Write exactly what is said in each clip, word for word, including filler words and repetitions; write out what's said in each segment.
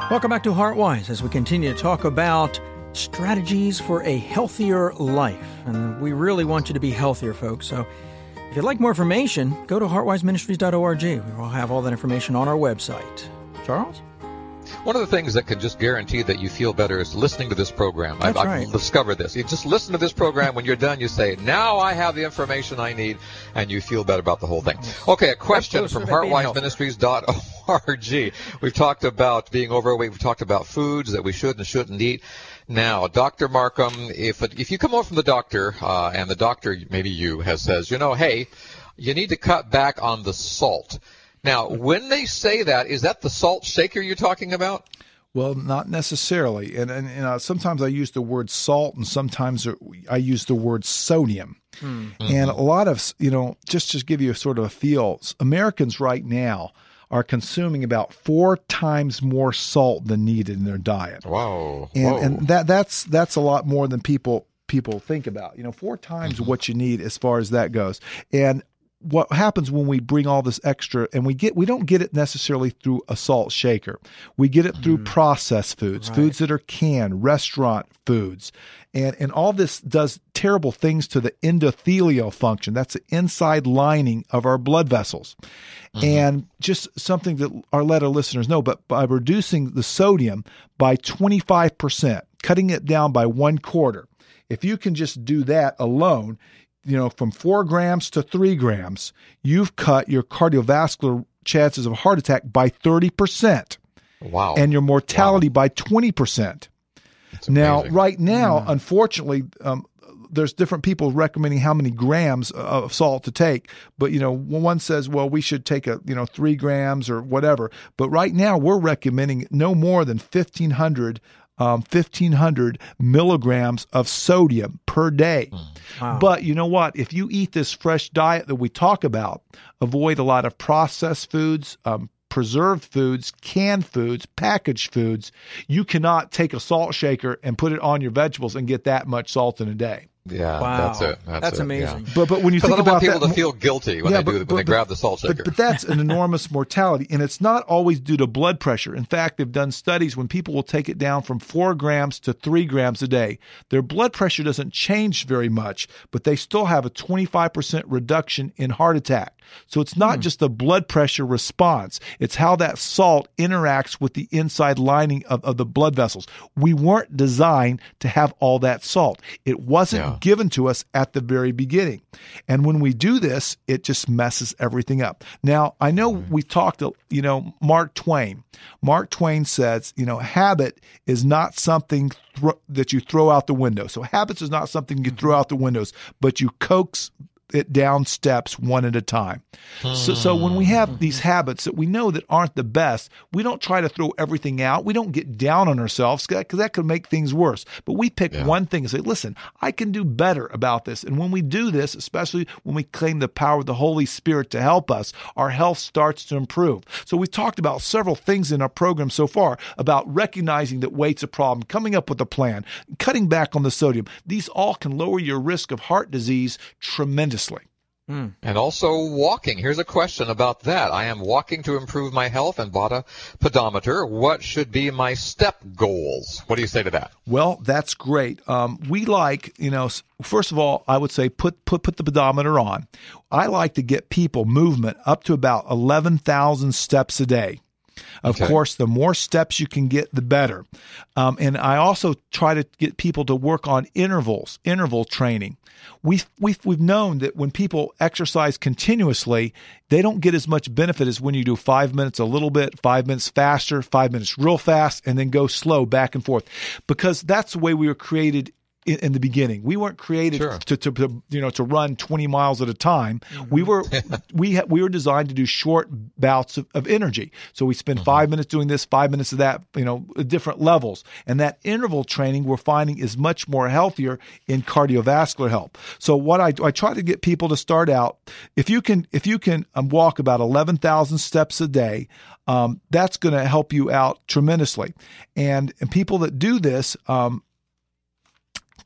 Welcome back to HeartWise as we continue to talk about strategies for a healthier life. And we really want you to be healthier, folks. So if you'd like more information, go to heart wise ministries dot org. We will have all that information on our website. Charles? One of the things that can just guarantee that you feel better is listening to this program. That's I've, right. I've discovered this. You just listen to this program. When you're done, you say, now I have the information I need, and you feel better about the whole thing. Okay, a question from heart wise ministries dot org. We've talked about being overweight. We've talked about foods that we should and shouldn't eat. Now, Doctor Markham, if if you come home from the doctor, uh, and the doctor, maybe you, has says, you know, hey, you need to cut back on the salt. Now, when they say that, is that the salt shaker you're talking about? Well, not necessarily. And, and, and uh, sometimes I use the word salt, and sometimes I use the word sodium. Mm-hmm. And a lot of, you know, just to give you a sort of a feel, Americans right now are consuming about four times more salt than needed in their diet. Wow. And, Whoa. and that that's that's a lot more than people people think about. You know, four times mm-hmm. what you need as far as that goes. And what happens when we bring all this extra, and we get we don't get it necessarily through a salt shaker. We get it through mm. processed foods, right. foods that are canned, restaurant foods. And and all this does terrible things to the endothelial function. That's the inside lining of our blood vessels. Mm-hmm. And just something that our letter listeners know, but by reducing the sodium by twenty-five percent, cutting it down by one quarter, if you can just do that alone, you know, from four grams to three grams, you've cut your cardiovascular chances of heart attack by thirty percent. Wow. And your mortality wow. by twenty percent. Now, right now, mm. unfortunately, um, there's different people recommending how many grams of salt to take. But, you know, one says, well, we should take a, you know, three grams or whatever. But right now, we're recommending no more than fifteen hundred Um, fifteen hundred milligrams of sodium per day. Wow. But you know what? If you eat this fresh diet that we talk about, avoid a lot of processed foods, um, preserved foods, canned foods, packaged foods, you cannot take a salt shaker and put it on your vegetables and get that much salt in a day. Yeah, wow. that's it. That's, that's it. amazing. Yeah. But but when you think I don't about want people that, to feel guilty when yeah, they but, do when but, they grab the salt shaker. But, but that's an enormous mortality, and it's not always due to blood pressure. In fact, they've done studies when people will take it down from four grams to three grams a day. Their blood pressure doesn't change very much, but they still have a twenty-five percent reduction in heart attack. So it's not hmm. just the blood pressure response. It's how that salt interacts with the inside lining of, of the blood vessels. We weren't designed to have all that salt. It wasn't yeah. given to us at the very beginning. And when we do this, it just messes everything up. Now, I know mm. we talked, you know, Mark Twain. Mark Twain says, you know, habit is not something th- that you throw out the window. So habits is not something you throw out the windows, but you coax it down steps one at a time. So, so when we have these habits that we know that aren't the best, we don't try to throw everything out. We don't get down on ourselves because that could make things worse. But we pick yeah. one thing and say, listen, I can do better about this. And when we do this, especially when we claim the power of the Holy Spirit to help us, our health starts to improve. So we've talked about several things in our program so far about recognizing that weight's a problem, coming up with a plan, cutting back on the sodium. These all can lower your risk of heart disease tremendously. Mm. And also walking. Here's a question about that. I am walking to improve my health and bought a pedometer. What should be my step goals? What do you say to that? Well, that's great. Um, we like, you know, first of all, I would say put put put the pedometer on. I like to get people movement up to about eleven thousand steps a day. Of okay. course, the more steps you can get, the better. Um, and I also try to get people to work on intervals, interval training. We've, we've, we've known that when people exercise continuously, they don't get as much benefit as when you do five minutes a little bit, five minutes faster, five minutes real fast, and then go slow back and forth. Because that's the way we were created in, in the beginning. We weren't created sure. to, to, to, you know, to run twenty miles at a time. Mm-hmm. We were, we ha- we were designed to do short bouts of, of energy. So we spend mm-hmm. five minutes doing this, five minutes of that, you know, at different levels. And that interval training we're finding is much more healthier in cardiovascular health. So what I, I try to get people to start out, if you can, if you can um, walk about eleven thousand steps a day, um, that's going to help you out tremendously. And, and people that do this, um,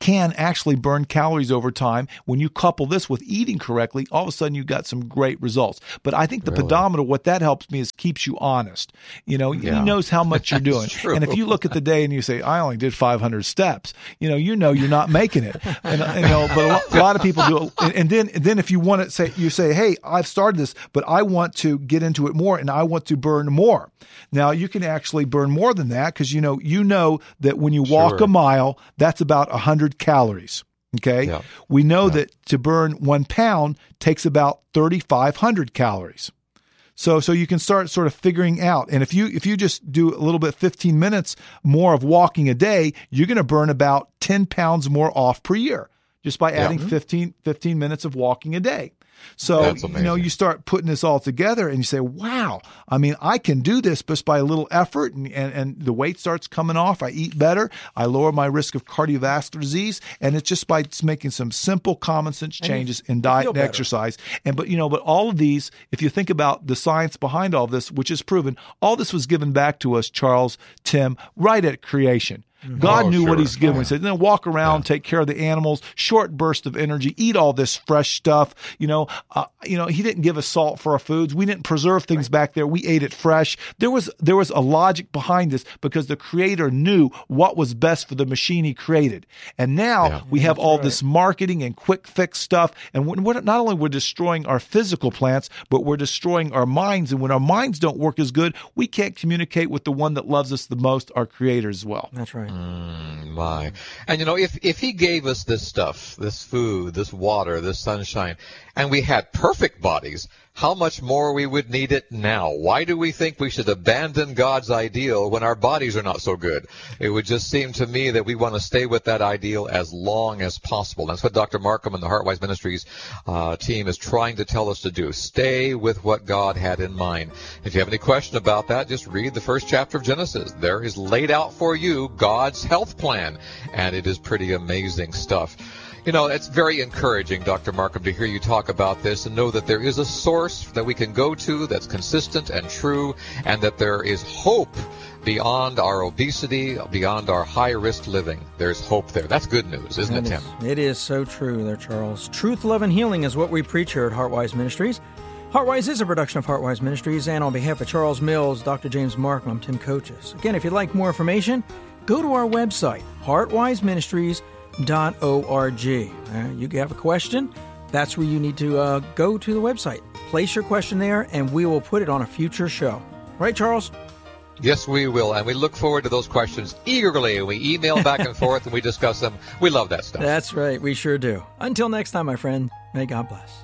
can actually burn calories over time. When you couple this with eating correctly, all of a sudden you got some great results. But I think the really? pedometer, what that helps me is keeps you honest. You know, yeah. he knows how much you're doing. And if you look at the day and you say, I only did five hundred steps, you know, you know you're not making it. And, and you know, but a lot, a lot of people do it. And, and then, and then if you want to say, you say, hey, I've started this, but I want to get into it more and I want to burn more. Now you can actually burn more than that because, you know, you know that when you walk sure. a mile, that's about one hundred calories. Okay. Yeah. We know yeah. that to burn one pound takes about thirty-five hundred calories. So, so you can start sort of figuring out. And if you, if you just do a little bit, fifteen minutes more of walking a day, you're going to burn about ten pounds more off per year just by adding yeah. fifteen, fifteen minutes of walking a day. So, you know, you start putting this all together and you say, wow, I mean, I can do this just by a little effort and, and, and the weight starts coming off. I eat better. I lower my risk of cardiovascular disease. And it's just by making some simple common sense changes in diet and exercise. And, but, you know, but all of these, if you think about the science behind all this, which is proven, all this was given back to us, Charles, Tim, right at creation. God oh, knew sure. what he's given. He said, then walk around, yeah. take care of the animals, short burst of energy, eat all this fresh stuff. You know, uh, you know, he didn't give us salt for our foods. We didn't preserve things right. back there. We ate it fresh. There was, there was a logic behind this because the creator knew what was best for the machine he created. And now yeah. we have That's all right. this marketing and quick fix stuff. And we're, not only we're destroying our physical plants, but we're destroying our minds. And when our minds don't work as good, we can't communicate with the one that loves us the most, our creator as well. That's right. Mm, my. And, you know, if, if he gave us this stuff, this food, this water, this sunshine, and we had perfect bodies, how much more we would need it now. Why do we think we should abandon God's ideal when our bodies are not so good? It would just seem to me that we want to stay with that ideal as long as possible. That's what Doctor Markham and the Heartwise Ministries uh, team is trying to tell us to do. Stay with what God had in mind. If you have any question about that, just read the first chapter of Genesis. There is laid out for you God's health plan, and it is pretty amazing stuff. You know, it's very encouraging, Doctor Markham, to hear you talk about this and know that there is a source that we can go to that's consistent and true, and that there is hope beyond our obesity, beyond our high-risk living. There's hope there. That's good news, isn't it, Tim? It is so true there, Charles. Truth, love, and healing is what we preach here at Heartwise Ministries. Heartwise is a production of Heartwise Ministries, and on behalf of Charles Mills, Doctor James Markham, I'm Tim Coaches. Again, if you'd like more information, go to our website, heartwise ministries dot org. Uh, you have a question, that's where you need to uh, go to the website. Place your question there, and we will put it on a future show. Right, Charles? Yes, we will, and we look forward to those questions eagerly. We email back and forth, and we discuss them. We love that stuff. That's right, we sure do. Until next time, my friend, may God bless.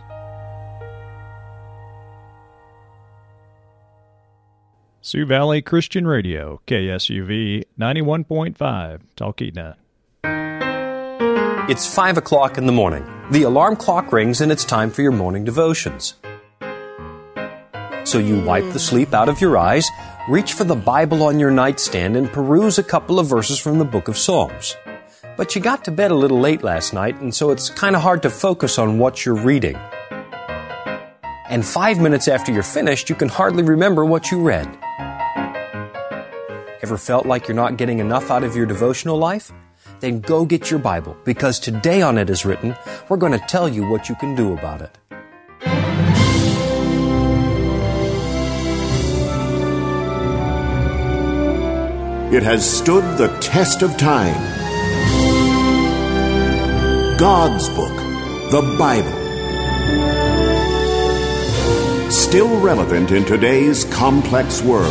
Sioux Valley Christian Radio, K S U V ninety-one point five, Talkeetna. It's five o'clock in the morning. The alarm clock rings and it's time for your morning devotions. So you wipe the sleep out of your eyes, reach for the Bible on your nightstand, and peruse a couple of verses from the book of Psalms. But you got to bed a little late last night, and so it's kind of hard to focus on what you're reading. And five minutes after you're finished, you can hardly remember what you read. Ever felt like you're not getting enough out of your devotional life? Then go get your Bible, because today on it is written, we're going to tell you what you can do about it. It has stood the test of time. God's book, the Bible. Still relevant in today's complex world.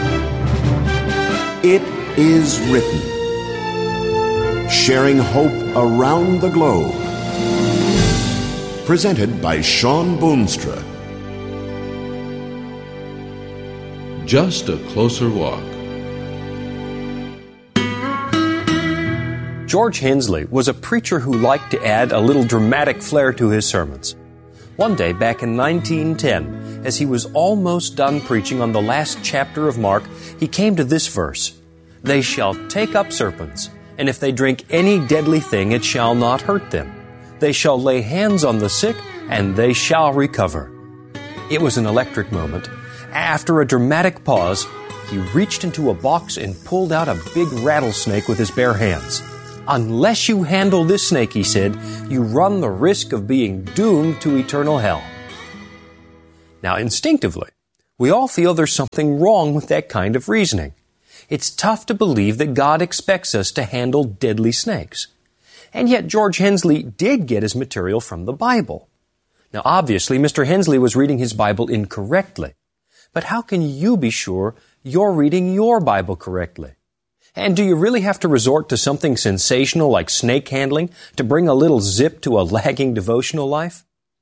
It is written. Sharing hope around the globe. Presented by Sean Boonstra. Just a closer walk. George Hensley was a preacher who liked to add a little dramatic flair to his sermons. One day back in nineteen ten, as he was almost done preaching on the last chapter of Mark, he came to this verse: "They shall take up serpents, and if they drink any deadly thing, it shall not hurt them. They shall lay hands on the sick, and they shall recover." It was an electric moment. After a dramatic pause, he reached into a box and pulled out a big rattlesnake with his bare hands. Unless you handle this snake, he said, you run the risk of being doomed to eternal hell. Now, instinctively, we all feel there's something wrong with that kind of reasoning. It's tough to believe that God expects us to handle deadly snakes. And yet George Hensley did get his material from the Bible. Now, obviously, Mister Hensley was reading his Bible incorrectly. But how can you be sure you're reading your Bible correctly? And do you really have to resort to something sensational like snake handling to bring a little zip to a lagging devotional life?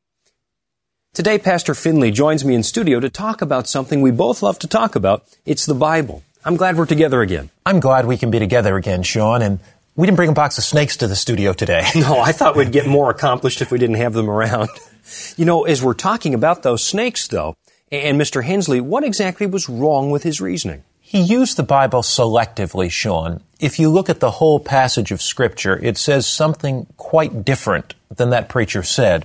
Today, Pastor Finley joins me in studio to talk about something we both love to talk about. It's the Bible. I'm glad we're together again. I'm glad we can be together again, Sean, and we didn't bring a box of snakes to the studio today. No, I thought we'd get more accomplished if we didn't have them around. You know, as we're talking about those snakes, though, and Mister Hensley, what exactly was wrong with his reasoning? He used the Bible selectively, Sean. If you look at the whole passage of Scripture, it says something quite different than that preacher said.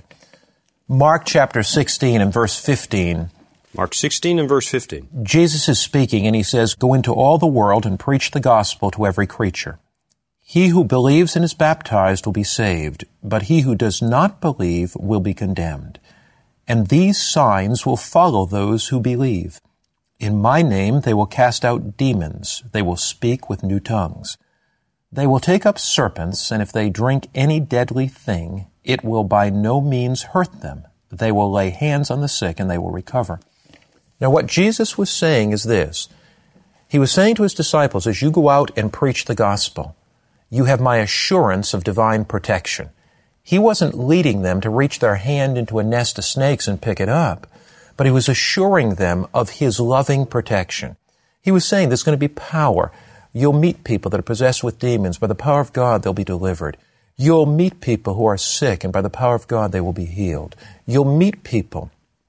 Mark chapter sixteen and verse fifteen. Mark sixteen and verse fifteen. Jesus is speaking and he says, "Go into all the world and preach the gospel to every creature. He who believes and is baptized will be saved, but he who does not believe will be condemned. And these signs will follow those who believe. In my name they will cast out demons. They will speak with new tongues. They will take up serpents, and if they drink any deadly thing, it will by no means hurt them. They will lay hands on the sick, and they will recover." Now, what Jesus was saying is this. He was saying to his disciples, as you go out and preach the gospel, you have my assurance of divine protection. He wasn't leading them to reach their hand into a nest of snakes and pick it up, but he was assuring them of his loving protection. He was saying there's going to be power. You'll meet people that are possessed with demons. By the power of God, they'll be delivered. You'll meet people who are sick, and by the power of God, they will be healed. You'll meet people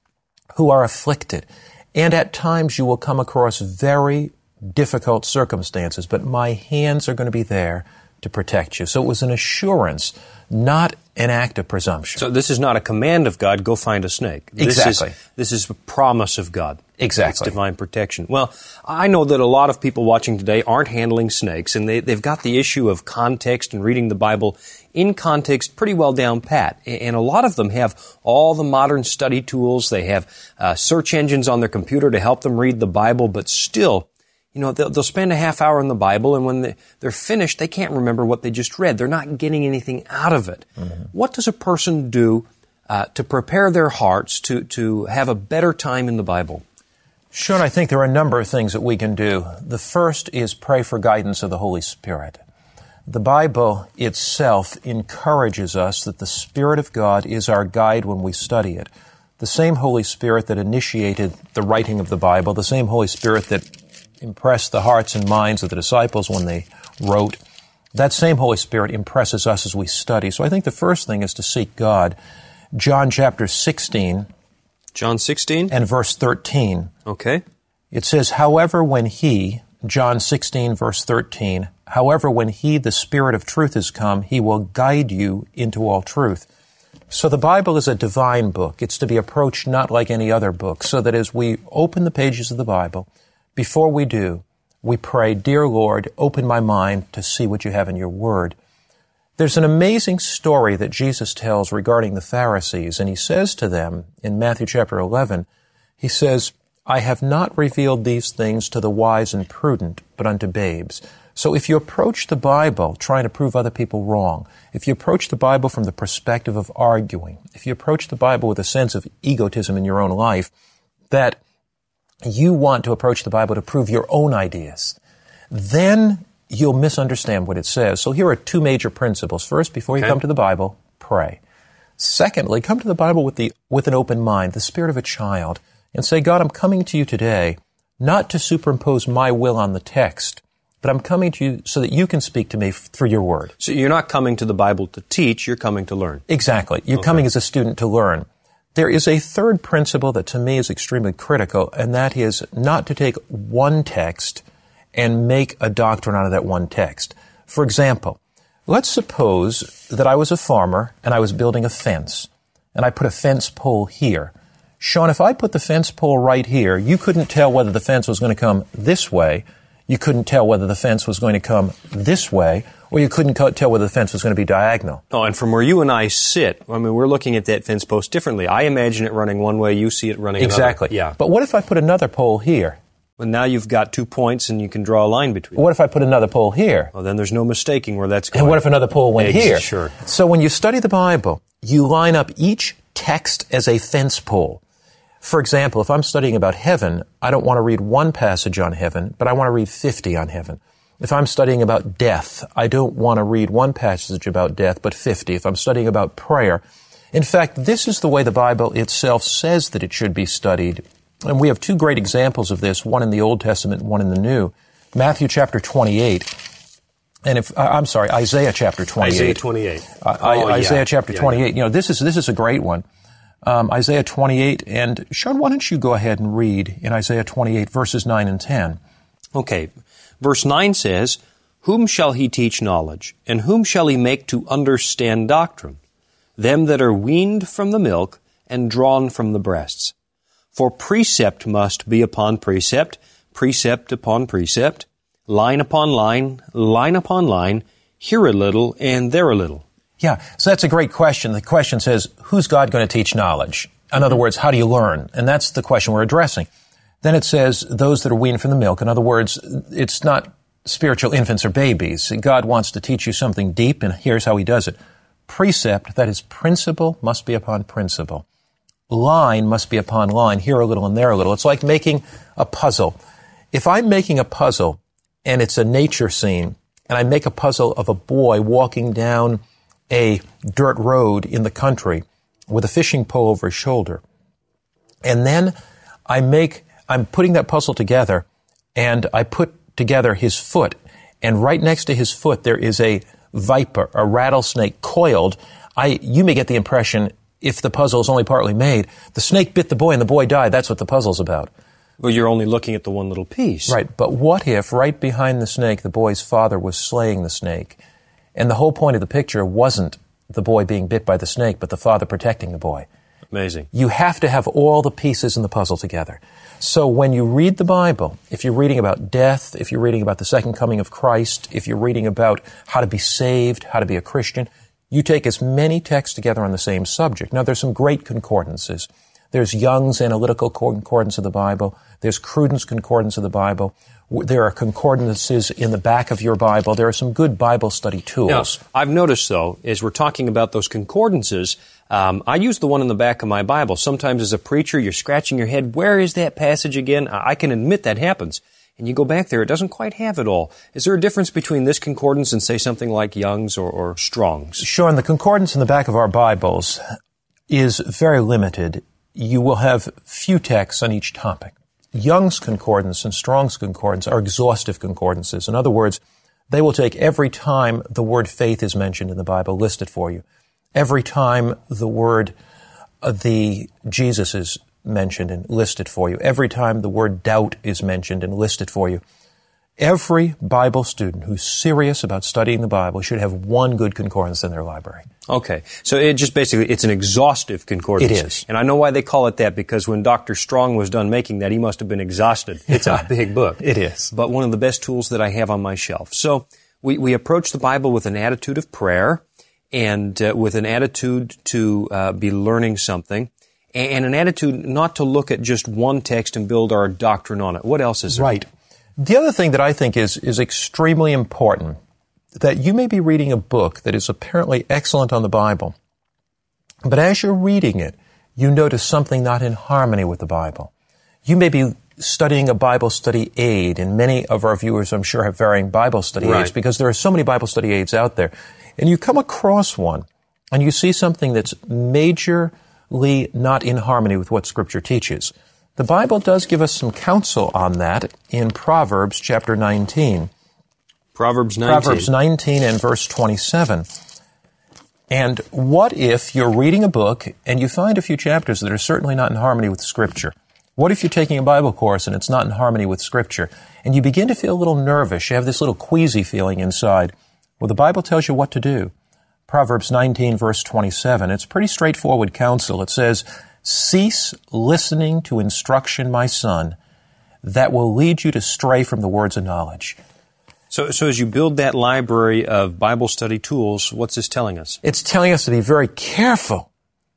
who are afflicted, and at times you will come across very difficult circumstances, but my hands are going to be there to protect you. So it was an assurance, not an act of presumption. So this is not a command of God, go find a snake. Exactly. This is, this is a promise of God. Exactly. It's divine protection. Well, I know that a lot of people watching today aren't handling snakes, and they, they've got the issue of context and reading the Bible in context pretty well down pat. And a lot of them have all the modern study tools. They have uh, search engines on their computer to help them read the Bible, but still, you know, they'll, they'll spend a half hour in the Bible, and when they, they're finished, they can't remember what they just read. They're not getting anything out of it. Mm-hmm. What does a person do uh, to prepare their hearts to, to have a better time in the Bible? Sean, I think there are a number of things that we can do. The first is pray for guidance of the Holy Spirit. The Bible itself encourages us that the Spirit of God is our guide when we study it. The same Holy Spirit that initiated the writing of the Bible, the same Holy Spirit that impressed the hearts and minds of the disciples when they wrote, that same Holy Spirit impresses us as we study. So I think the first thing is to seek God. John chapter sixteen. John sixteen? And verse thirteen. Okay. It says, however, when He, John sixteen, verse thirteen, however, when He, the Spirit of truth, is come, He will guide you into all truth. So the Bible is a divine book. It's to be approached not like any other book, so that as we open the pages of the Bible, before we do, we pray, Dear Lord, open my mind to see what you have in your word. There's an amazing story that Jesus tells regarding the Pharisees, and he says to them in Matthew chapter eleven, he says, I have not revealed these things to the wise and prudent, but unto babes. So if you approach the Bible trying to prove other people wrong, if you approach the Bible from the perspective of arguing, if you approach the Bible with a sense of egotism in your own life, that you want to approach the Bible to prove your own ideas, then you'll misunderstand what it says. So here are two major principles. First, before you okay. come to the Bible, pray. Secondly, come to the Bible with the with an open mind, the spirit of a child, and say, God, I'm coming to you today not to superimpose my will on the text, but I'm coming to you so that you can speak to me through your word. So you're not coming to the Bible to teach, you're coming to learn. Exactly. You're okay. coming as a student to learn. There is a third principle that to me is extremely critical, and that is not to take one text and make a doctrine out of that one text. For example, let's suppose that I was a farmer and I was building a fence, and I put a fence pole here. Sean, if I put the fence pole right here, you couldn't tell whether the fence was going to come this way, you couldn't tell whether the fence was going to come this way, Well, you couldn't co- tell whether the fence was going to be diagonal. Oh, and from where you and I sit, I mean, we're looking at that fence post differently. I imagine it running one way, you see it running exactly. another. Yeah. But what if I put another pole here? Well, now you've got two points and you can draw a line between them. What if I put another pole here? Well, then there's no mistaking where that's going. And what if another pole went Ex- here? Sure. So when you study the Bible, you line up each text as a fence pole. For example, if I'm studying about heaven, I don't want to read one passage on heaven, but I want to read fifty on heaven. If I'm studying about death, I don't want to read one passage about death, but fifty. If I'm studying about prayer, in fact, this is the way the Bible itself says that it should be studied. And we have two great examples of this, one in the Old Testament and one in the New. Matthew chapter twenty-eight, and if, uh, I'm sorry, Isaiah chapter twenty-eight. Isaiah twenty-eight. Uh, oh, Isaiah yeah. chapter yeah, twenty-eight. Yeah. You know, this is, this is a great one. Um, Isaiah twenty-eight, and Sean, why don't you go ahead and read in Isaiah twenty-eight, verses nine and ten. Okay. Verse nine says, "Whom shall he teach knowledge, and whom shall he make to understand doctrine? Them that are weaned from the milk and drawn from the breasts. For precept must be upon precept, precept upon precept, line upon line, line upon line, here a little and there a little." Yeah, so that's a great question. The question says, who's God going to teach knowledge? In other words, how do you learn? And that's the question we're addressing. Then it says, those that are weaned from the milk. In other words, it's not spiritual infants or babies. God wants to teach you something deep, and here's how he does it. Precept, that is, principle, must be upon principle. Line must be upon line, here a little and there a little. It's like making a puzzle. If I'm making a puzzle, and it's a nature scene, and I make a puzzle of a boy walking down a dirt road in the country with a fishing pole over his shoulder, and then I make, I'm putting that puzzle together, and I put together his foot, and right next to his foot there is a viper, a rattlesnake coiled. I, you may get the impression, if the puzzle is only partly made, the snake bit the boy and the boy died. That's what the puzzle's about. Well, you're only looking at the one little piece. Right, but what if right behind the snake the boy's father was slaying the snake, and the whole point of the picture wasn't the boy being bit by the snake, but the father protecting the boy? Amazing. You have to have all the pieces in the puzzle together. So when you read the Bible, if you're reading about death, if you're reading about the second coming of Christ, if you're reading about how to be saved, how to be a Christian, you take as many texts together on the same subject. Now, there's some great concordances. There's Young's Analytical Concordance of the Bible. There's Cruden's Concordance of the Bible. There are concordances in the back of your Bible. There are some good Bible study tools. Now, I've noticed, though, as we're talking about those concordances, um, I use the one in the back of my Bible. Sometimes as a preacher, you're scratching your head, where is that passage again? I can admit that happens. And you go back there, it doesn't quite have it all. Is there a difference between this concordance and, say, something like Young's or, or Strong's? Sure, and the concordance in the back of our Bibles is very limited. You will have few texts on each topic. Young's concordance and Strong's concordance are exhaustive concordances. In other words, they will take every time the word faith is mentioned in the Bible, list it for you. Every time the word uh, the Jesus is mentioned and listed for you. Every time the word doubt is mentioned and listed for you. Every Bible student who's serious about studying the Bible should have one good concordance in their library. Okay. So it just basically, it's an exhaustive concordance. It is. And I know why they call it that, because when Doctor Strong was done making that, he must have been exhausted. It's a big book. It is. But one of the best tools that I have on my shelf. So we, we approach the Bible with an attitude of prayer and uh, with an attitude to uh, be learning something, and an attitude not to look at just one text and build our doctrine on it. What else is there? Right. The other thing that I think is, is extremely important, that you may be reading a book that is apparently excellent on the Bible, but as you're reading it, you notice something not in harmony with the Bible. You may be studying a Bible study aid, and many of our viewers, I'm sure, have varying Bible study Right. aids, because there are so many Bible study aids out there. And you come across one, and you see something that's majorly not in harmony with what Scripture teaches. The Bible does give us some counsel on that in Proverbs chapter nineteen. Proverbs nineteen. Proverbs nineteen and verse twenty-seven. And what if you're reading a book and you find a few chapters that are certainly not in harmony with Scripture? What if you're taking a Bible course and it's not in harmony with Scripture? And you begin to feel a little nervous. You have this little queasy feeling inside. Well, the Bible tells you what to do. Proverbs nineteen, verse twenty-seven. It's pretty straightforward counsel. It says, "Cease listening to instruction, my son, that will lead you to stray from the words of knowledge." So, so as you build that library of Bible study tools, what's this telling us? It's telling us to be very careful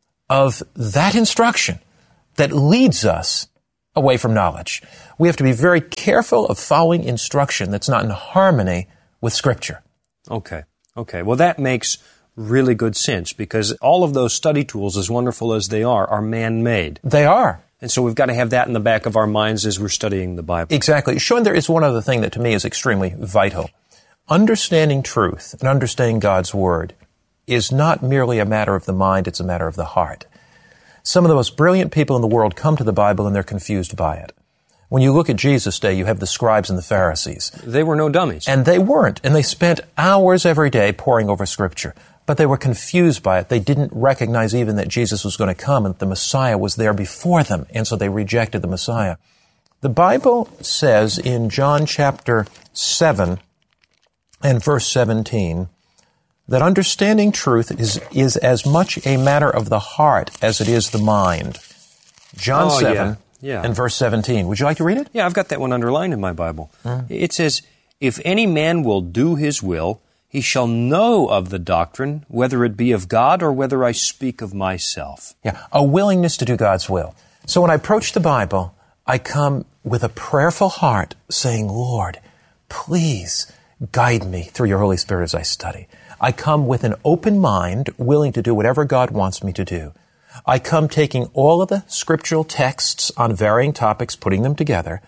of that instruction that leads us away from knowledge. We have to be very careful of following instruction that's not in harmony with Scripture. Okay. Okay. Well, that makes really good sense, because all of those study tools, as wonderful as they are, are man-made. They are. And so we've got to have that in the back of our minds as we're studying the Bible. Exactly. Sean, there is one other thing that to me is extremely vital. Understanding truth and understanding God's Word is not merely a matter of the mind, it's a matter of the heart. Some of the most brilliant people in the world come to the Bible and they're confused by it. When you look at Jesus' day, you have the scribes and the Pharisees. They were no dummies. And they weren't. And they spent hours every day poring over Scripture. But they were confused by it. They didn't recognize even that Jesus was going to come and that the Messiah was there before them. And so they rejected the Messiah. The Bible says in John chapter seven and verse seventeen that understanding truth is, is as much a matter of the heart as it is the mind. John oh, seven yeah. Yeah. and verse seventeen. Would you like to read it? Yeah, I've got that one underlined in my Bible. Mm. It says, "If any man will do his will, he shall know of the doctrine, whether it be of God or whether I speak of myself." Yeah, a willingness to do God's will. So when I approach the Bible, I come with a prayerful heart saying, Lord, please guide me through your Holy Spirit as I study. I come with an open mind, willing to do whatever God wants me to do. I come taking all of the scriptural texts on varying topics, putting them together.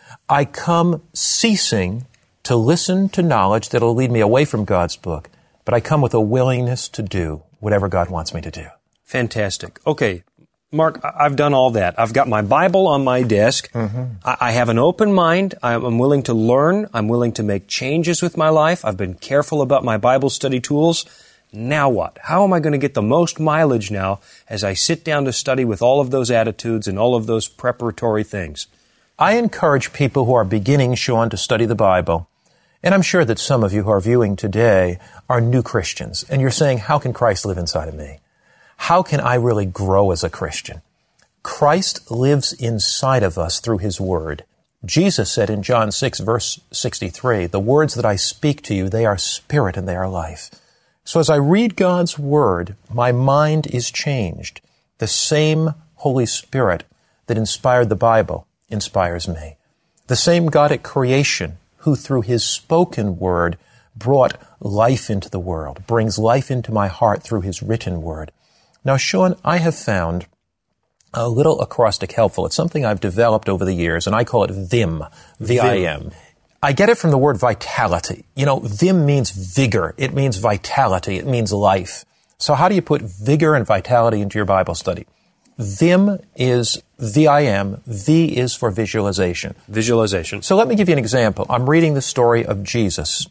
I come ceasing to listen to knowledge that will lead me away from God's book, but I come with a willingness to do whatever God wants me to do. Fantastic. Okay, Mark, I've done all that. I've got my Bible on my desk. Mm-hmm. I have an open mind. I'm willing to learn. I'm willing to make changes with my life. I've been careful about my Bible study tools. Now what? How am I going to get the most mileage now as I sit down to study with all of those attitudes and all of those preparatory things? I encourage people who are beginning, Sean, to study the Bible. And I'm sure that some of you who are viewing today are new Christians. And you're saying, how can Christ live inside of me? How can I really grow as a Christian? Christ lives inside of us through His Word. Jesus said in John six, verse sixty-three, "The words that I speak to you, they are spirit and they are life." So as I read God's Word, my mind is changed. The same Holy Spirit that inspired the Bible inspires me. The same God at creation who through His spoken Word brought life into the world, brings life into my heart through His written Word. Now, Sean, I have found a little acrostic helpful. It's something I've developed over the years, and I call it VIM, V I M. I get it from the word vitality. You know, Vim means vigor. It means vitality. It means life. So how do you put vigor and vitality into your Bible study? Vim is V I M. V is for visualization. Visualization. So let me give you an example. I'm reading the story of Jesus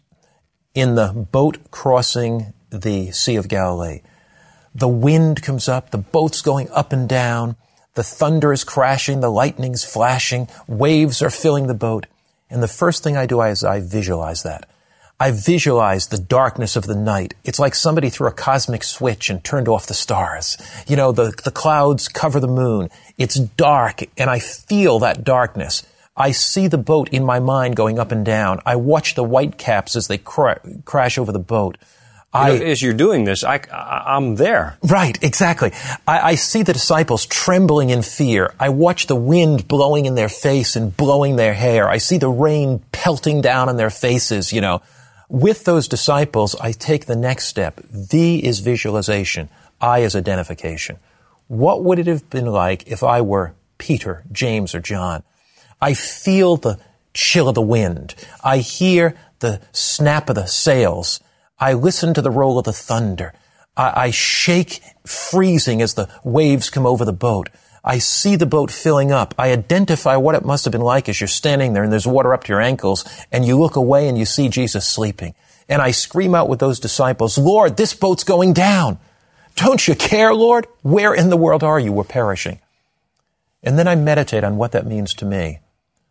in the boat crossing the Sea of Galilee. The wind comes up, the boat's going up and down, the thunder is crashing, the lightning's flashing, waves are filling the boat. And the first thing I do is I visualize that. I visualize the darkness of the night. It's like somebody threw a cosmic switch and turned off the stars. You know, the, the clouds cover the moon. It's dark, and I feel that darkness. I see the boat in my mind going up and down. I watch the white caps as they cra- crash over the boat. I, you know, as you're doing this, I, I, I'm there. Right, exactly. I, I see the disciples trembling in fear. I watch the wind blowing in their face and blowing their hair. I see the rain pelting down on their faces, you know. With those disciples, I take the next step. V is visualization. I is identification. What would it have been like if I were Peter, James, or John? I feel the chill of the wind. I hear the snap of the sails. I listen to the roll of the thunder. I, I shake, freezing as the waves come over the boat. I see the boat filling up. I identify what it must have been like as you're standing there and there's water up to your ankles, and you look away and you see Jesus sleeping. And I scream out with those disciples, "Lord, this boat's going down. Don't you care, Lord? Where in the world are you? We're perishing." And then I meditate on what that means to me.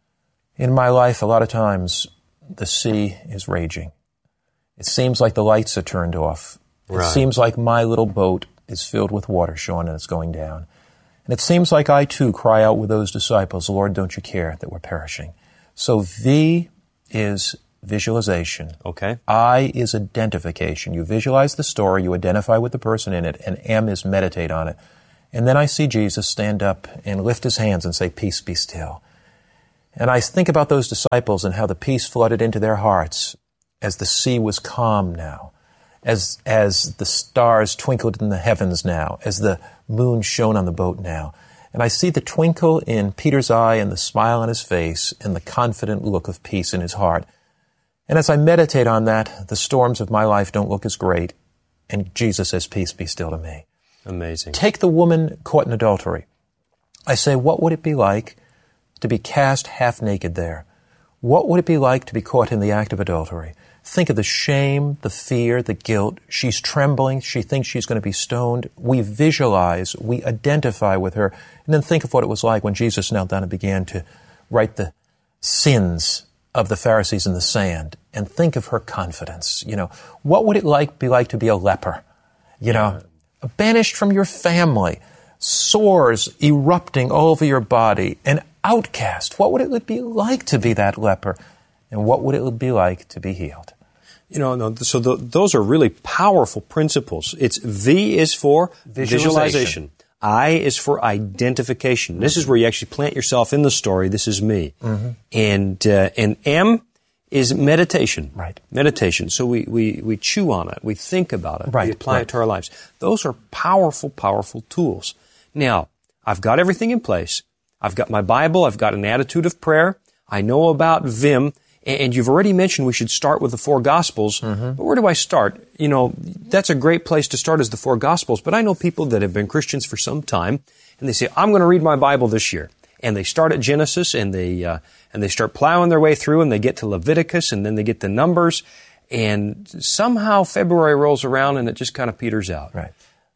In my life, a lot of times, the sea is raging. It seems like the lights are turned off. Right. It seems like my little boat is filled with water, Sean, and it's going down. And it seems like I, too, cry out with those disciples, "Lord, don't you care that we're perishing?" So V is visualization. Okay. I is identification. You visualize the story, you identify with the person in it, and M is meditate on it. And then I see Jesus stand up and lift his hands and say, "Peace, be still." And I think about those disciples and how the peace flooded into their hearts as the sea was calm now, as as the stars twinkled in the heavens now, as the moon shone on the boat now. And I see the twinkle in Peter's eye and the smile on his face and the confident look of peace in his heart. And as I meditate on that, the storms of my life don't look as great, and Jesus says, "Peace, be still" to me. Amazing. Take the woman caught in adultery. I say, what would it be like to be cast half naked there? What would it be like to be caught in the act of adultery? Think of the shame, the fear, the guilt. She's trembling. She thinks she's going to be stoned. We visualize, we identify with her, and then think of what it was like when Jesus knelt down and began to write the sins of the Pharisees in the sand, and think of her confidence. You know, what would it like be like to be a leper? You know, banished from your family, sores erupting all over your body, an outcast. What would it be like to be that leper? And what would it be like to be healed? You know, no, so the, those are really powerful principles. It's V is for visualization. visualization. I is for identification. Mm-hmm. This is where you actually plant yourself in the story. This is me. Mm-hmm. And uh, and M is meditation. Right. Meditation. So we, we, we chew on it. We think about it. Right. We apply right. it to our lives. Those are powerful, powerful tools. Now, I've got everything in place. I've got my Bible. I've got an attitude of prayer. I know about Vim. And you've already mentioned we should start with the four Gospels. Mm-hmm. But where do I start? You know, that's a great place to start is the four Gospels. But I know people that have been Christians for some time, and they say, "I'm going to read my Bible this year." And they start at Genesis, and they uh, and they start plowing their way through, and they get to Leviticus, and then they get to Numbers, and somehow February rolls around, and it just kind of peters out. Right.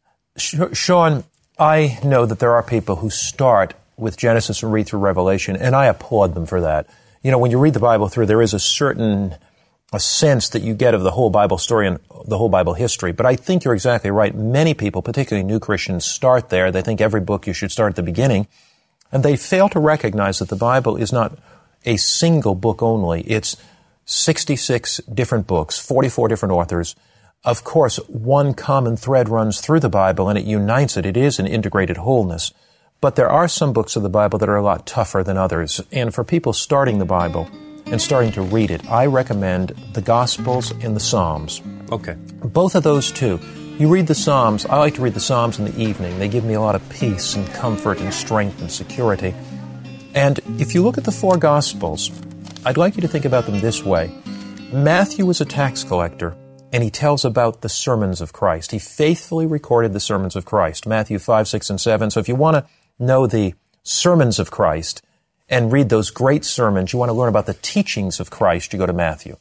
Sean, I know that there are people who start with Genesis and read through Revelation, and I applaud them for that. You know, when you read the Bible through, there is a certain a sense that you get of the whole Bible story and the whole Bible history. But I think you're exactly right. Many people, particularly new Christians, start there. They think every book you should start at the beginning. And they fail to recognize that the Bible is not a single book only. It's sixty-six different books, forty-four different authors. Of course, one common thread runs through the Bible, and it unites it. It is an integrated wholeness. But there are some books of the Bible that are a lot tougher than others. And for people starting the Bible and starting to read it, I recommend the Gospels and the Psalms. Okay. Both of those two. You read the Psalms. I like to read the Psalms in the evening. They give me a lot of peace and comfort and strength and security. And if you look at the four Gospels, I'd like you to think about them this way. Matthew was a tax collector, and he tells about the sermons of Christ. He faithfully recorded the sermons of Christ, Matthew five, six, and seven. So if you want to know the sermons of Christ and read those great sermons, you want to learn about the teachings of Christ, you go to Matthew.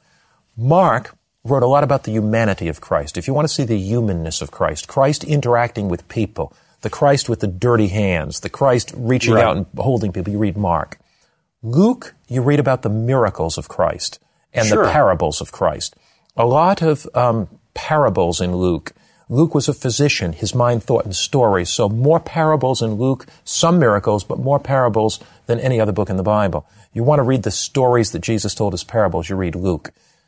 Mark wrote a lot about the humanity of Christ. If you want to see the humanness of Christ, Christ interacting with people, the Christ with the dirty hands, the Christ reaching right. out and holding people, you read Mark. Luke, you read about the miracles of Christ and sure. the parables of Christ. A lot of um, parables in Luke. Luke was a physician. His mind thought in stories. So more parables in Luke, some miracles, but more parables than any other book in the Bible. You want to read the stories that Jesus told as parables, you read Luke.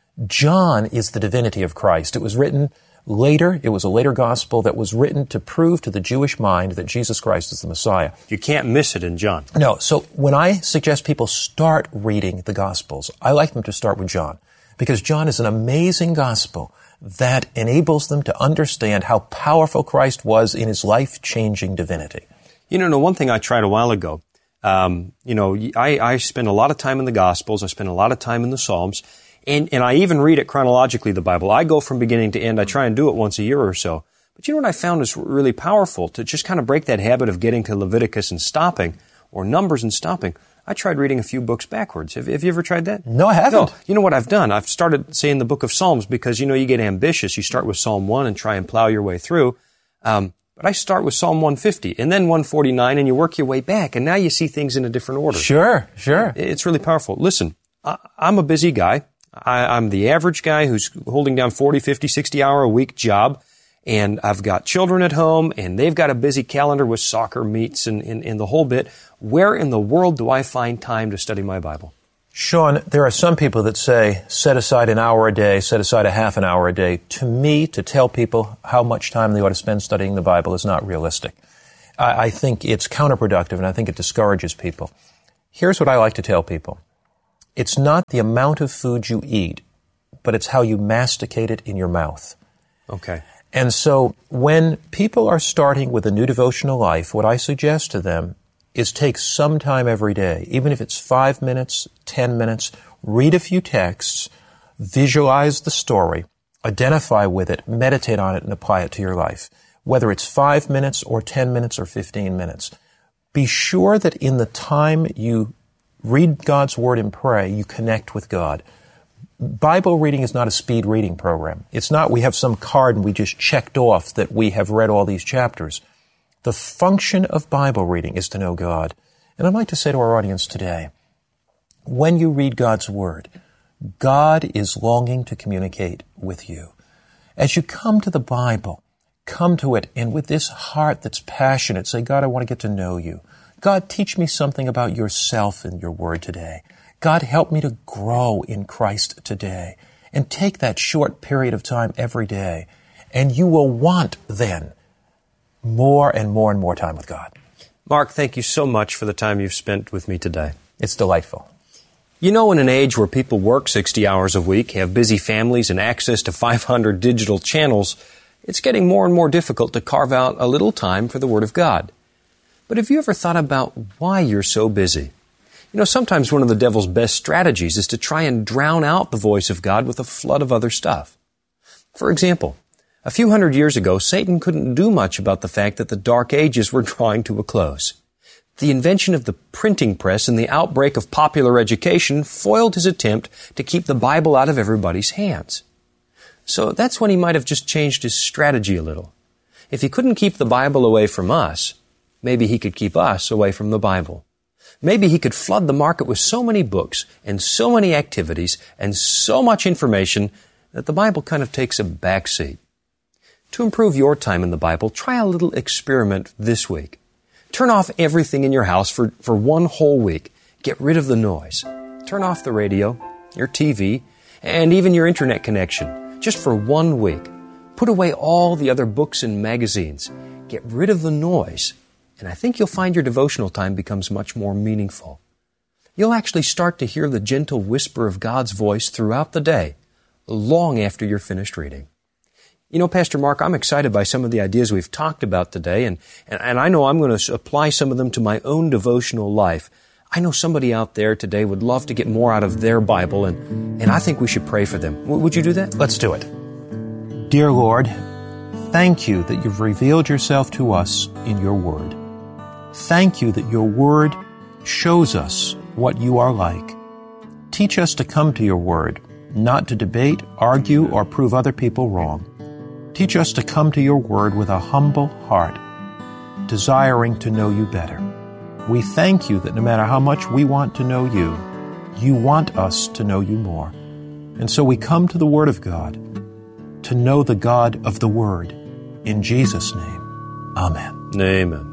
John is the divinity of Christ. It was written later. It was a later gospel that was written to prove to the Jewish mind that Jesus Christ is the Messiah. You can't miss it in John. No. So when I suggest people start reading the Gospels, I like them to start with John, because John is an amazing gospel that enables them to understand how powerful Christ was in his life-changing divinity. You know, one thing I tried a while ago, um, you know, I, I spend a lot of time in the Gospels. I spend a lot of time in the Psalms. And, and I even read it chronologically, the Bible. I go from beginning to end. I try and do it once a year or so. But you know what I found is really powerful? To just kind of break that habit of getting to Leviticus and stopping, or Numbers and stopping. I tried reading a few books backwards. Have, have you ever tried that? No, I haven't. No. You know what I've done? I've started saying the book of Psalms because, you know, you get ambitious. You start with Psalm one and try and plow your way through. Um, but I start with Psalm one fifty and then one forty-nine, and you work your way back. And now you see things in a different order. Sure, sure. It's really powerful. Listen, I, I'm a busy guy. I, I'm the average guy who's holding down forty, fifty, sixty hour a week job. And I've got children at home, and they've got a busy calendar with soccer meets and, and, and the whole bit. Where in the world do I find time to study my Bible? Sean, there are some people that say, set aside an hour a day, set aside a half an hour a day. To me, to tell people how much time they ought to spend studying the Bible is not realistic. I, I think it's counterproductive, and I think it discourages people. Here's what I like to tell people. It's not the amount of food you eat, but it's how you masticate it in your mouth. Okay. And so when people are starting with a new devotional life, what I suggest to them is take some time every day, even if it's five minutes, ten minutes, read a few texts, visualize the story, identify with it, meditate on it, and apply it to your life. Whether it's five minutes or ten minutes or fifteen minutes. Be sure that in the time you read God's Word and pray, you connect with God. Bible reading is not a speed reading program. It's not we have some card and we just checked off that we have read all these chapters. The function of Bible reading is to know God. And I'd like to say to our audience today, when you read God's Word, God is longing to communicate with you. As you come to the Bible, come to it and with this heart that's passionate, say, God, I want to get to know you. God, teach me something about yourself in your Word today. God, help me to grow in Christ today. And take that short period of time every day, and you will want then more and more and more time with God. Mark, thank you so much for the time you've spent with me today. It's delightful. You know, in an age where people work sixty hours a week, have busy families, and access to five hundred digital channels, it's getting more and more difficult to carve out a little time for the Word of God. But have you ever thought about why you're so busy? You know, sometimes one of the devil's best strategies is to try and drown out the voice of God with a flood of other stuff. For example, a few hundred years ago, Satan couldn't do much about the fact that the Dark Ages were drawing to a close. The invention of the printing press and the outbreak of popular education foiled his attempt to keep the Bible out of everybody's hands. So that's when he might have just changed his strategy a little. If he couldn't keep the Bible away from us, maybe he could keep us away from the Bible. Maybe he could flood the market with so many books and so many activities and so much information that the Bible kind of takes a back seat. To improve your time in the Bible, try a little experiment this week. Turn off everything in your house for, for one whole week. Get rid of the noise. Turn off the radio, your T V, and even your internet connection, just for one week. Put away all the other books and magazines. Get rid of the noise, and I think you'll find your devotional time becomes much more meaningful. You'll actually start to hear the gentle whisper of God's voice throughout the day, long after you're finished reading. You know, Pastor Mark, I'm excited by some of the ideas we've talked about today, and, and, and I know I'm going to apply some of them to my own devotional life. I know somebody out there today would love to get more out of their Bible, and, and I think we should pray for them. W- would you do that? Let's do it. Dear Lord, thank you that you've revealed yourself to us in your Word. Thank you that your Word shows us what you are like. Teach us to come to your Word, not to debate, argue, or prove other people wrong. Teach us to come to your Word with a humble heart, desiring to know you better. We thank you that no matter how much we want to know you, you want us to know you more. And so we come to the Word of God to know the God of the Word. In Jesus' name, amen. Amen.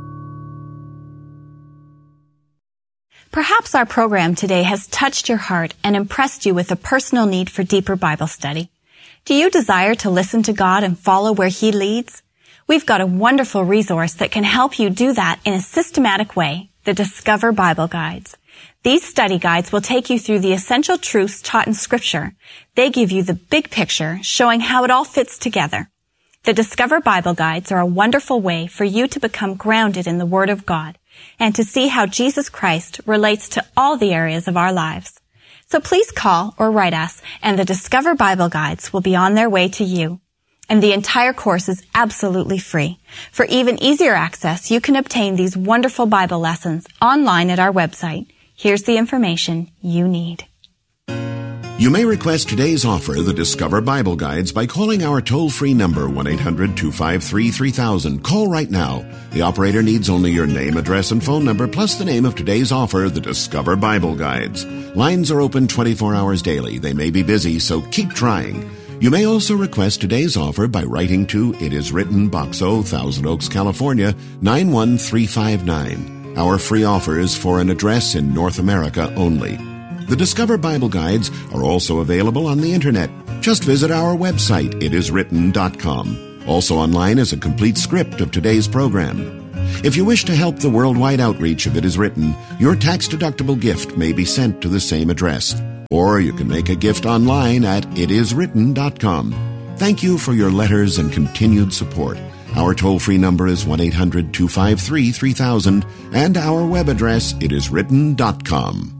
Perhaps our program today has touched your heart and impressed you with a personal need for deeper Bible study. Do you desire to listen to God and follow where He leads? We've got a wonderful resource that can help you do that in a systematic way, the Discover Bible Guides. These study guides will take you through the essential truths taught in Scripture. They give you the big picture, showing how it all fits together. The Discover Bible Guides are a wonderful way for you to become grounded in the Word of God and to see how Jesus Christ relates to all the areas of our lives. So please call or write us, and the Discover Bible Guides will be on their way to you. And the entire course is absolutely free. For even easier access, you can obtain these wonderful Bible lessons online at our website. Here's the information you need. You may request today's offer, the Discover Bible Guides, by calling our toll-free number, one eight hundred two five three three thousand. Call right now. The operator needs only your name, address, and phone number, plus the name of today's offer, the Discover Bible Guides. Lines are open twenty-four hours daily. They may be busy, so keep trying. You may also request today's offer by writing to It Is Written, Box O, Thousand Oaks, California, nine one three five nine. Our free offer is for an address in North America only. The Discover Bible Guides are also available on the Internet. Just visit our website, it is written dot com. Also online is a complete script of today's program. If you wish to help the worldwide outreach of It Is Written, your tax-deductible gift may be sent to the same address. Or you can make a gift online at it is written dot com. Thank you for your letters and continued support. Our toll-free number is one eight hundred two five three three thousand, and our web address, it is written dot com.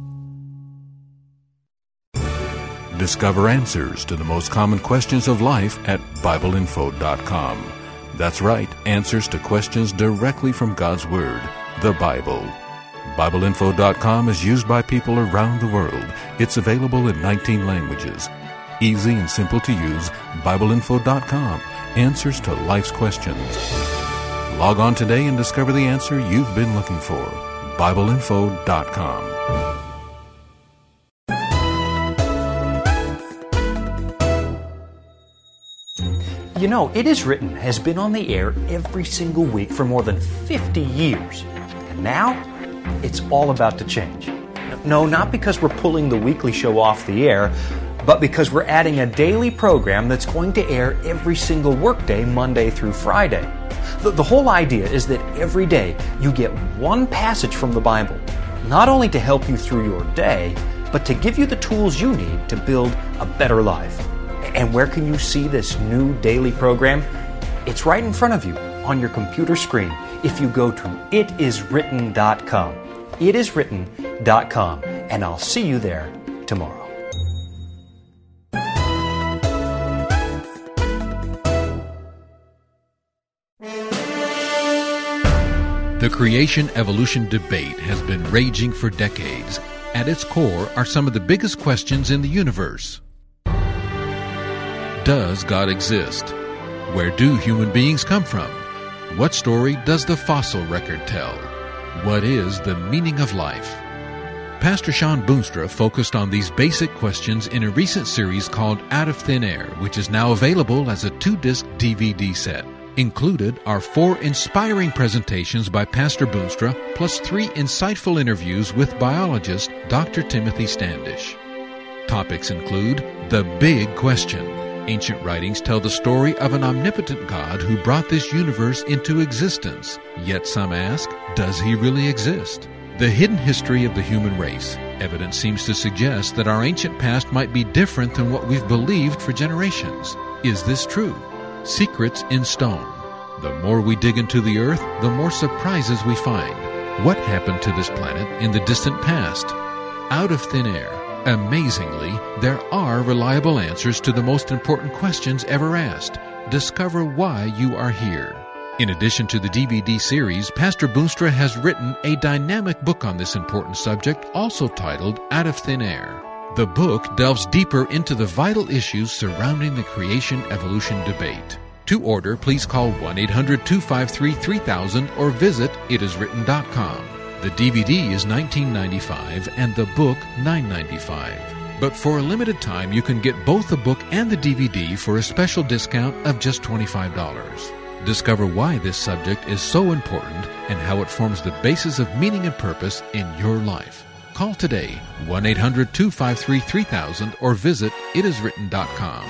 Discover answers to the most common questions of life at Bible Info dot com. That's right, answers to questions directly from God's Word, the Bible. Bible Info dot com is used by people around the world. It's available in nineteen languages. Easy and simple to use, Bible Info dot com. Answers to life's questions. Log on today and discover the answer you've been looking for. Bible Info dot com. You know, It Is Written has been on the air every single week for more than fifty years. And now, it's all about to change. No, not because we're pulling the weekly show off the air, but because we're adding a daily program that's going to air every single workday, Monday through Friday. The, the whole idea is that every day you get one passage from the Bible, not only to help you through your day, but to give you the tools you need to build a better life. And where can you see this new daily program? It's right in front of you on your computer screen if you go to it is written dot com. it is written dot com, and I'll see you there tomorrow. The creation-evolution debate has been raging for decades. At its core are some of the biggest questions in the universe. Does God exist? Where do human beings come from? What story does the fossil record tell? What is the meaning of life? Pastor Shawn Boonstra focused on these basic questions in a recent series called Out of Thin Air, which is now available as a two-disc D V D set. Included are four inspiring presentations by Pastor Boonstra, plus three insightful interviews with biologist Doctor Timothy Standish. Topics include The Big Question. Ancient writings tell the story of an omnipotent God who brought this universe into existence. Yet some ask, does he really exist? The hidden history of the human race. Evidence seems to suggest that our ancient past might be different than what we've believed for generations. Is this true? Secrets in stone. The more we dig into the earth, the more surprises we find. What happened to this planet in the distant past? Out of thin air. Amazingly, there are reliable answers to the most important questions ever asked. Discover why you are here. In addition to the D V D series, Pastor Boonstra has written a dynamic book on this important subject, also titled Out of Thin Air. The book delves deeper into the vital issues surrounding the creation-evolution debate. To order, please call one eight hundred two five three three thousand or visit it is written dot com. The D V D is nineteen ninety-five dollars and the book nine ninety-five dollars. But for a limited time, you can get both the book and the D V D for a special discount of just twenty-five dollars. Discover why this subject is so important and how it forms the basis of meaning and purpose in your life. Call today, one eight hundred two five three three thousand or visit it is written dot com.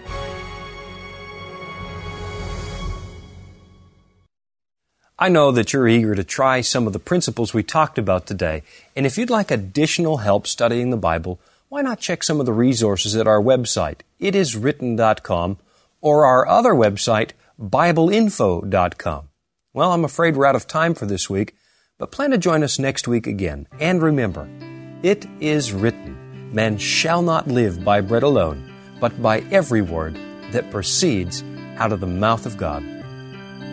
I know that you're eager to try some of the principles we talked about today, and if you'd like additional help studying the Bible, why not check some of the resources at our website, it is written dot com, or our other website, Bible Info dot com. Well, I'm afraid we're out of time for this week, but plan to join us next week again. And remember, it is written, man shall not live by bread alone, but by every word that proceeds out of the mouth of God.